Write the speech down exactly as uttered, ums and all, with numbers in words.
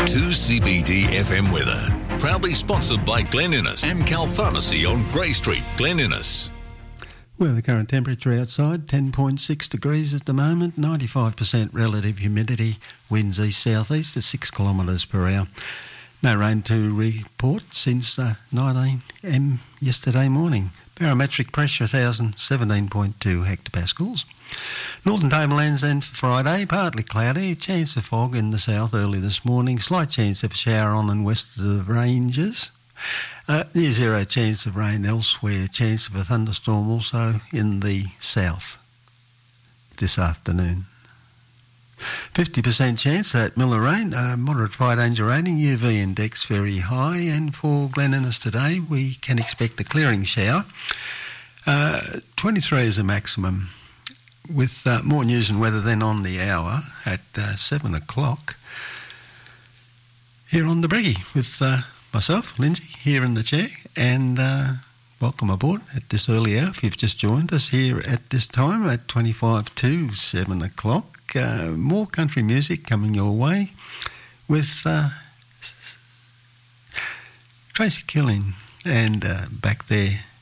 two C B D F M weather. Proudly sponsored by Glen Innes, Amcal Pharmacy on Grey Street, Glen Innes. Well, the current temperature outside, ten point six degrees at the moment, ninety-five percent relative humidity, winds east-south-east at six kilometres per hour. No rain to report since uh, nine a m yesterday morning. Barometric pressure one thousand seventeen point two hectopascals. Northern Tablelands then for Friday, partly cloudy, chance of fog in the south early this morning, slight chance of a shower on and west of the ranges. Uh, near zero chance of rain elsewhere, chance of a thunderstorm also in the south this afternoon. fifty percent chance that Miller rain, uh, moderate to high danger rating, U V index very high, and for Glen Innes today we can expect a clearing shower. Uh, twenty-three is a maximum, with uh, more news and weather then on the hour at uh, seven o'clock here on the Breggie with uh, myself, Lindsay, here in the chair, and uh, welcome aboard at this early hour. If you've just joined us here at this time at twenty-five to seven o'clock, uh, more country music coming your way with uh, Tracy Killing and uh, Back There